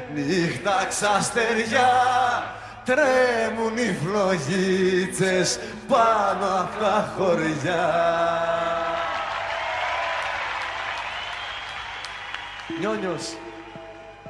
νύχτα ξαστεριά, τρέμουν οι φλογίτσες πάνω απ' τα χωριά. Νιόνιος.